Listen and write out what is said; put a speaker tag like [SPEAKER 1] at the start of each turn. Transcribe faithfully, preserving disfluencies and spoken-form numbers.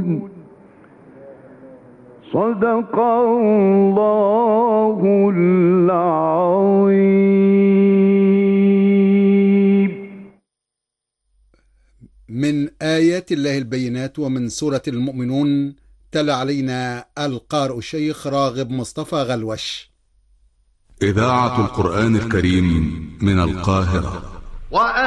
[SPEAKER 1] صدق الله العظيم.
[SPEAKER 2] من آيات الله البينات ومن سورة المؤمنون. تلا علينا القارئ الشيخ راغب مصطفى غلوش.
[SPEAKER 3] إذاعة القرآن الكريم من القاهرة.